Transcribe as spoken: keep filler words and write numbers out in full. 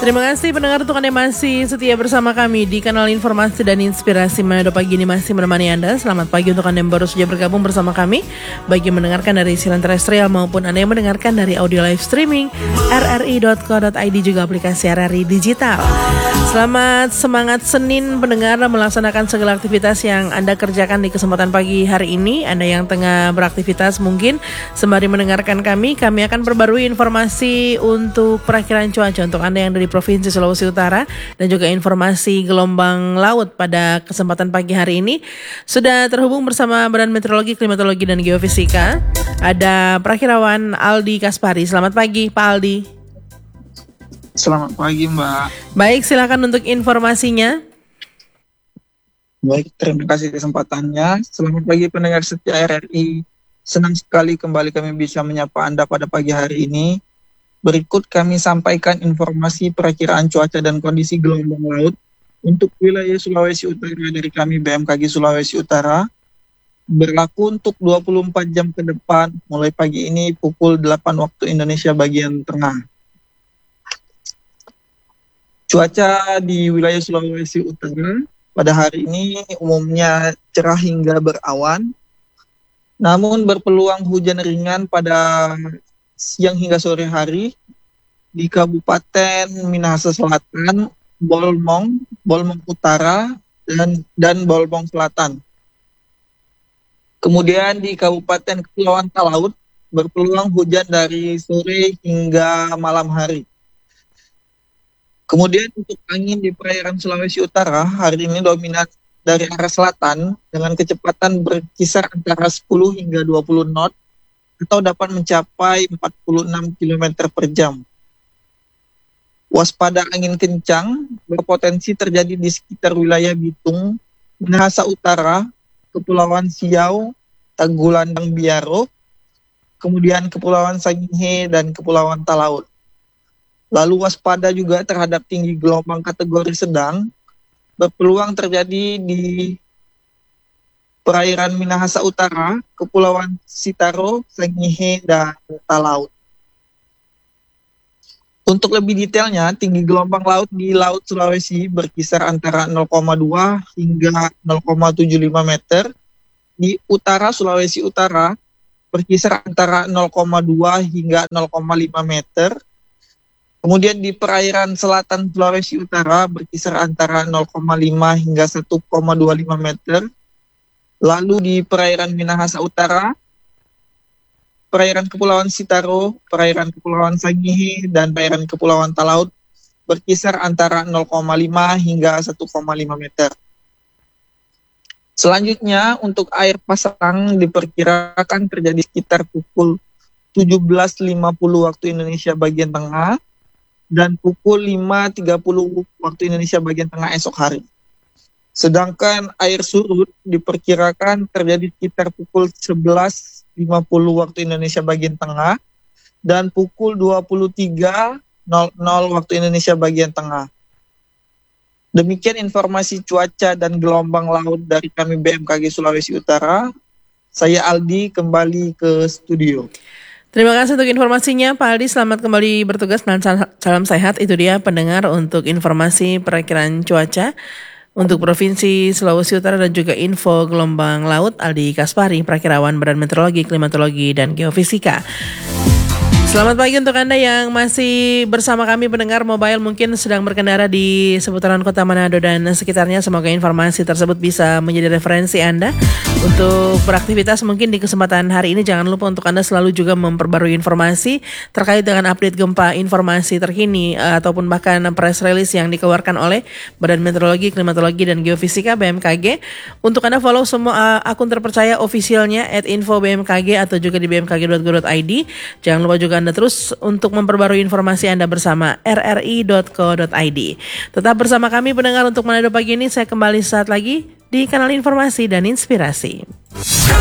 Terima kasih pendengar untuk Anda masih setia bersama kami di kanal informasi dan inspirasi Manado Pagi ini masih menemani Anda. Selamat pagi untuk Anda yang baru saja bergabung bersama kami, baik yang mendengarkan dari siaran terestrial maupun Anda yang mendengarkan dari audio live streaming r r i dot co dot i d juga aplikasi R R I Digital. Selamat semangat Senin pendengar melaksanakan segala aktivitas yang Anda kerjakan di kesempatan pagi hari ini. Anda yang tengah beraktivitas mungkin sembari mendengarkan kami, kami akan perbarui informasi untuk perakiran cuaca untuk Anda yang dari Provinsi Sulawesi Utara dan juga informasi gelombang laut pada kesempatan pagi hari ini. Sudah terhubung bersama Badan Meteorologi, Klimatologi dan Geofisika. Ada Prakirawan Aldi Kaspari. Selamat pagi Pak Aldi. Selamat pagi Mbak. Baik, silakan untuk informasinya. Baik, terima kasih kesempatannya. Selamat pagi pendengar setia R R I. Senang sekali kembali kami bisa menyapa Anda pada pagi hari ini. Berikut kami sampaikan informasi perakiraan cuaca dan kondisi gelombang laut untuk wilayah Sulawesi Utara dari kami B M K G Sulawesi Utara. Berlaku untuk dua puluh empat jam ke depan mulai pagi ini pukul delapan waktu Indonesia bagian tengah. Cuaca di wilayah Sulawesi Utara pada hari ini umumnya cerah hingga berawan, namun berpeluang hujan ringan pada siang hingga sore hari di Kabupaten Minahasa Selatan, Bolmong, Bolmong Utara, dan, dan Bolmong Selatan. Kemudian di Kabupaten Kepulauan Talaut berpeluang hujan dari sore hingga malam hari. Kemudian untuk angin di perairan Sulawesi Utara hari ini dominan dari arah selatan dengan kecepatan berkisar antara sepuluh hingga dua puluh knot atau dapat mencapai empat puluh enam kilometer per jam. Waspada angin kencang berpotensi terjadi di sekitar wilayah Bitung, Minahasa Utara, Kepulauan Siau, Tagulandang Biaro, kemudian Kepulauan Sangihe dan Kepulauan Talaut. Lalu waspada juga terhadap tinggi gelombang kategori sedang berpeluang terjadi di perairan Minahasa Utara, Kepulauan Sitaro, Sangihe, dan Talaut. Untuk lebih detailnya, tinggi gelombang laut di Laut Sulawesi berkisar antara nol koma dua hingga nol koma tujuh lima meter. Di utara Sulawesi Utara berkisar antara nol koma dua hingga nol koma lima meter. Kemudian di perairan selatan Sulawesi Utara berkisar antara nol koma lima hingga satu koma dua lima meter. Lalu di perairan Minahasa Utara, perairan Kepulauan Sitaro, perairan Kepulauan Sangihe, dan perairan Kepulauan Talaut berkisar antara nol koma lima hingga satu koma lima meter. Selanjutnya, untuk air pasang diperkirakan terjadi sekitar pukul tujuh belas lima puluh waktu Indonesia bagian tengah dan pukul lima tiga puluh waktu Indonesia bagian tengah esok hari. Sedangkan air surut diperkirakan terjadi sekitar pukul sebelas lima puluh waktu Indonesia bagian tengah dan pukul dua puluh tiga nol nol waktu Indonesia bagian tengah. Demikian informasi cuaca dan gelombang laut dari kami B M K G Sulawesi Utara. Saya Aldi kembali ke studio. Terima kasih untuk informasinya Pak Aldi, selamat kembali bertugas dan salam sehat. Itu dia pendengar untuk informasi perakiraan cuaca untuk Provinsi Sulawesi Utara dan juga info gelombang laut Aldi Kaspari, Prakirawan Badan Meteorologi, Klimatologi dan Geofisika. Selamat pagi untuk Anda yang masih bersama kami pendengar mobile mungkin sedang berkendara di seputaran Kota Manado dan sekitarnya. Semoga informasi tersebut bisa menjadi referensi Anda untuk beraktivitas mungkin di kesempatan hari ini. Jangan lupa untuk Anda selalu juga memperbarui informasi terkait dengan update gempa, informasi terkini uh, ataupun bahkan press release yang dikeluarkan oleh Badan Meteorologi, Klimatologi dan Geofisika B M K G. Untuk Anda follow semua uh, akun terpercaya officialnya at info B M K G atau juga di b m k g dot go dot i d. Jangan lupa juga Anda terus untuk memperbarui informasi Anda bersama r r i dot co dot i d. Tetap bersama kami pendengar untuk Manado Pagi ini. Saya kembali saat lagi di kanal informasi dan inspirasi.